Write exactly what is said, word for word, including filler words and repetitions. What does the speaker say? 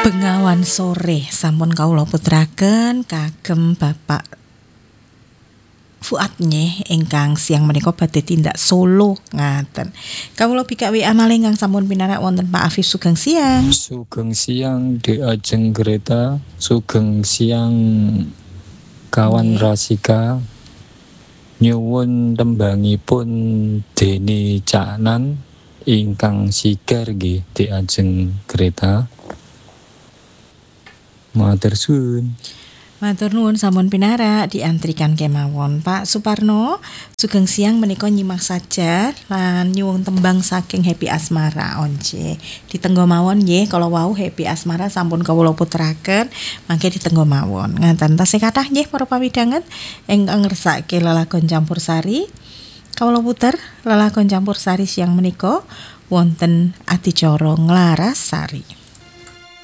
Bengawan sore sampun kawula putraken kagem Bapak Fuad nggih ingkang siang menika badhe tindak solo ngaten. Kawula bikak W A malih ingkang sampun pinarak wonten Pak Afif sugeng siang. Sugeng siang Dek Ajeng Greta, sugeng siang kawan Nggih. Rasika. Nyuwun tembangipun Deni Caknan ingkang sigar nggih Dek Ajeng Greta. Matur suwun. Matur nuwun sampun pinarak diantrikan kemawon Pak Suparno. Sugeng siang menika nyimak saja lan nyuwun tembang saking Happy Asmara once. Ditenggo mawon nggih kala wau Happy Asmara sampun kawula puteraken mangke ditenggo mawon. Ngaten tasih kathah nggih para pamidhanget ingkang ngersake lelagon campursari. Kawula puter lelagon campursari siang menika wonten adicara Nglarasari.